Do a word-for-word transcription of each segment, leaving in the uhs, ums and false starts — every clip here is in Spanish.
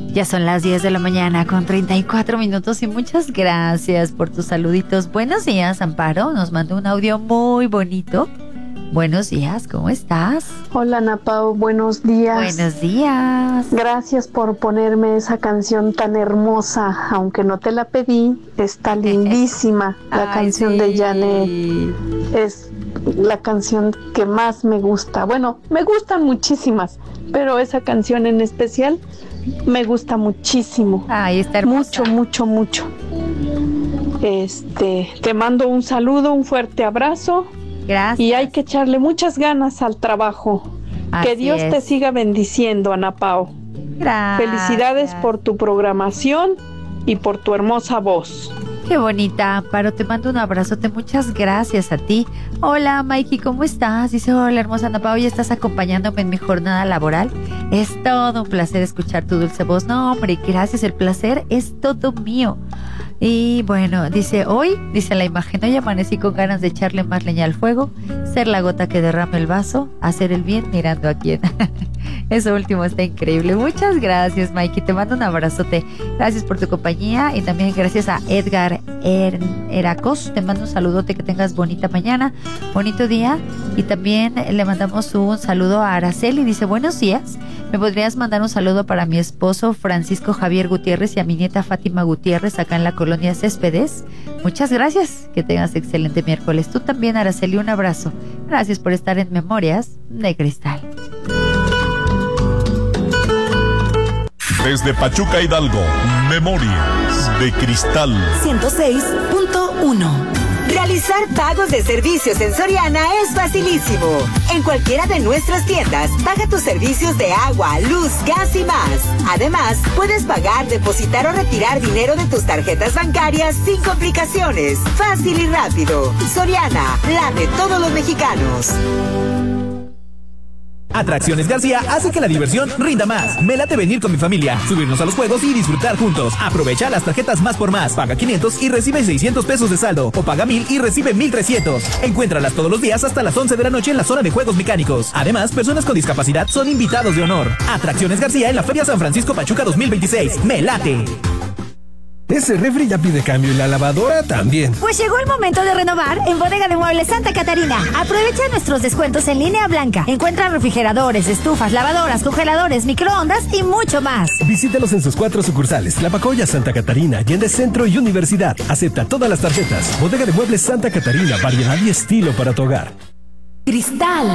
Ya son las diez de la mañana con treinta y cuatro minutos y muchas gracias por tus saluditos. Buenos días, Amparo. Nos mandó un audio muy bonito. Buenos días, ¿cómo estás? Hola, Ana Pao, buenos días. Buenos días. Gracias por ponerme esa canción tan hermosa, aunque no te la pedí, está lindísima. La Ay, canción sí. de Janet es la canción que más me gusta. Bueno, me gustan muchísimas, pero esa canción en especial me gusta muchísimo. Ay, está hermosa. Mucho, mucho, mucho. Este, te mando un saludo, un fuerte abrazo. Gracias. Y hay que echarle muchas ganas al trabajo. Así que Dios es. te siga bendiciendo, Ana Pao. Gracias. Felicidades por tu programación y por tu hermosa voz. Qué bonita, Amparo. Te mando un abrazote. Muchas gracias a ti. Hola, Mikey, ¿cómo estás? Dice, hola, hermosa Ana Pao. ¿Ya estás acompañándome en mi jornada laboral? Es todo un placer escuchar tu dulce voz. No, hombre, gracias. El placer es todo mío. Y bueno, dice, hoy, dice la imagen, hoy amanecí con ganas de echarle más leña al fuego, ser la gota que derrame el vaso, hacer el bien mirando a quién. Eso último está increíble. Muchas gracias, Mikey. Te mando un abrazote. Gracias por tu compañía y también gracias a Edgar er Eracos. Te mando un saludote, que tengas bonita mañana, bonito día. Y también le mandamos un saludo a Araceli. Dice, buenos días. ¿Me podrías mandar un saludo para mi esposo Francisco Javier Gutiérrez y a mi nieta Fátima Gutiérrez acá en la colonia Céspedes? Muchas gracias. Que tengas excelente miércoles. Tú también, Araceli, un abrazo. Gracias por estar en Memorias de Cristal. Desde Pachuca, Hidalgo, Memorias de Cristal. ciento seis punto uno. Realizar pagos de servicios en Soriana es facilísimo. En cualquiera de nuestras tiendas, paga tus servicios de agua, luz, gas y más. Además, puedes pagar, depositar o retirar dinero de tus tarjetas bancarias sin complicaciones. Fácil y rápido. Soriana, la de todos los mexicanos. Atracciones García hace que la diversión rinda más. Me late venir con mi familia, subirnos a los juegos y disfrutar juntos. Aprovecha las tarjetas Más por Más. Paga quinientos y recibe seiscientos pesos de saldo. O paga mil y recibe mil trescientos. Encuéntralas todos los días hasta las once de la noche en la zona de juegos mecánicos. Además, personas con discapacidad son invitados de honor. Atracciones García en la Feria San Francisco Pachuca dos mil veintiséis. ¡Me late! Ese refri ya pide cambio y la lavadora también. Pues llegó el momento de renovar en Bodega de Muebles Santa Catarina. Aprovecha nuestros descuentos en línea blanca. Encuentra refrigeradores, estufas, lavadoras, congeladores, microondas y mucho más. Visítelos en sus cuatro sucursales: Tlapacoya, Santa Catarina, Allende Centro y Universidad. Acepta todas las tarjetas. Bodega de Muebles Santa Catarina, variedad y estilo para tu hogar. Cristal.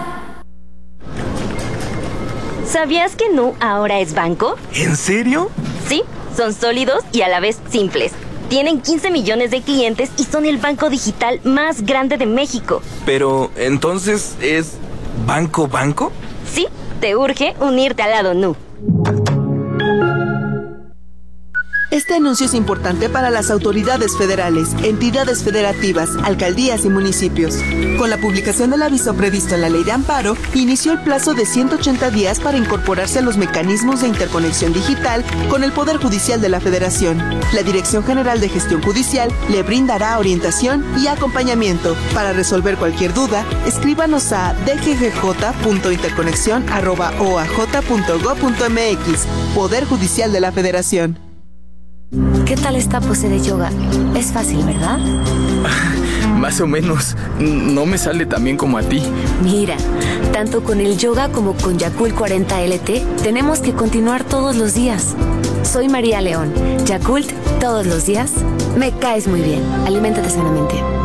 ¿Sabías que Nu ahora es banco? ¿En serio? Sí. Son sólidos y a la vez simples. Tienen quince millones de clientes y son el banco digital más grande de México. Pero, ¿entonces es banco banco? Sí, te urge unirte al lado Nu. Este anuncio es importante para las autoridades federales, entidades federativas, alcaldías y municipios. Con la publicación del aviso previsto en la Ley de Amparo, inició el plazo de ciento ochenta días para incorporarse a los mecanismos de interconexión digital con el Poder Judicial de la Federación. La Dirección General de Gestión Judicial le brindará orientación y acompañamiento. Para resolver cualquier duda, escríbanos a d g g j punto interconexión arroba o a j punto gob punto m x. Poder Judicial de la Federación. ¿Qué tal esta pose de yoga? Es fácil, ¿verdad? Más o menos. No me sale tan bien como a ti. Mira, tanto con el yoga como con Yakult cuarenta L T, tenemos que continuar todos los días. Soy María León. Yakult, todos los días. Me caes muy bien. Aliméntate sanamente.